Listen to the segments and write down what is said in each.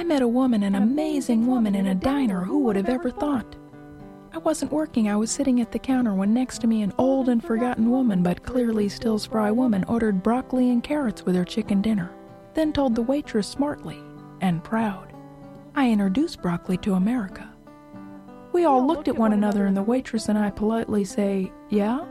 I met a woman, an amazing woman in a diner. Who would have ever thought? I wasn't working. I was sitting at the counter when next to me an old and forgotten woman, but clearly still spry woman, ordered broccoli and carrots with her chicken dinner, then told the waitress smartly and proud, "I introduced broccoli to America." We all looked at one another and the waitress and I politely say, "Yeah?"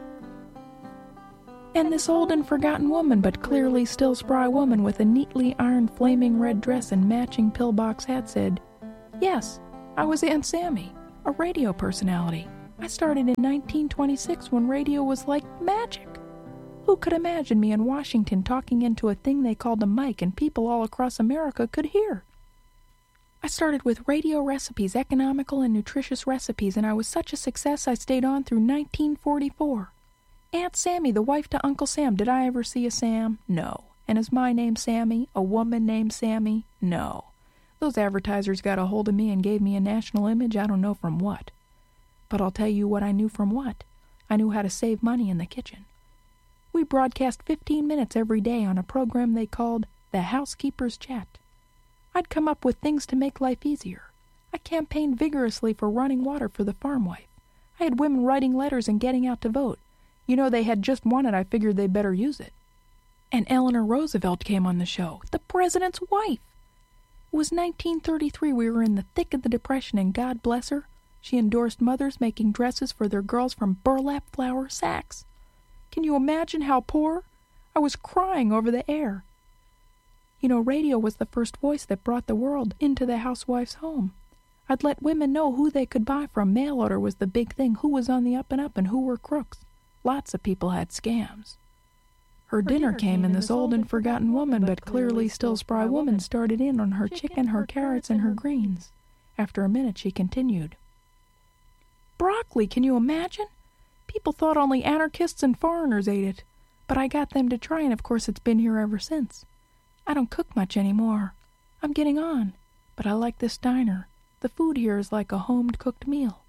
And this old and forgotten woman, but clearly still spry woman with a neatly ironed flaming red dress and matching pillbox hat said, "Yes, I was Aunt Sammy, a radio personality. I started in 1926 when radio was like magic. Who could imagine me in Washington talking into a thing they called a mic and people all across America could hear? I started with radio recipes, economical and nutritious recipes, and I was such a success I stayed on through 1944. Aunt Sammy, the wife to Uncle Sam. Did I ever see a Sam? No. And is my name Sammy? A woman named Sammy? No. Those advertisers got a hold of me and gave me a national image, I don't know from what. But I'll tell you what I knew from what. I knew how to save money in the kitchen. We broadcast 15 minutes every day on a program they called The Housekeeper's Chat. I'd come up with things to make life easier. I campaigned vigorously for running water for the farm wife. I had women writing letters and getting out to vote. You know, they had just won it. I figured they'd better use it. And Eleanor Roosevelt came on the show, the president's wife. It was 1933. We were in the thick of the Depression, and God bless her, she endorsed mothers making dresses for their girls from burlap flour sacks. Can you imagine how poor? I was crying over the air. You know, radio was the first voice that brought the world into the housewife's home. I'd let women know who they could buy from. Mail order was the big thing, who was on the up and up and who were crooks. Lots of people had scams. Her dinner came, and this old and forgotten woman, but clearly still spry woman, started in on her chicken, her carrots, and her greens. After a minute, she continued. Broccoli, can you imagine? People thought only anarchists and foreigners ate it, but I got them to try, and of course it's been here ever since. I don't cook much anymore. I'm getting on, but I like this diner. The food here is like a home-cooked meal.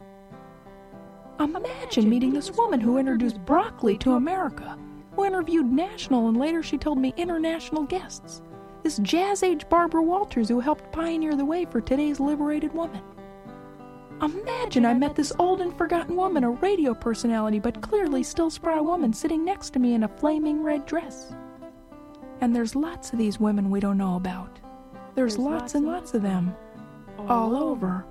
Imagine meeting this woman who introduced broccoli to America, who interviewed national and later she told me international guests. This jazz-age Barbara Walters who helped pioneer the way for today's liberated woman. Imagine I met this old and forgotten woman, a radio personality, but clearly still spry woman sitting next to me in a flaming red dress. And there's lots of these women we don't know about. There's lots and lots of them, all over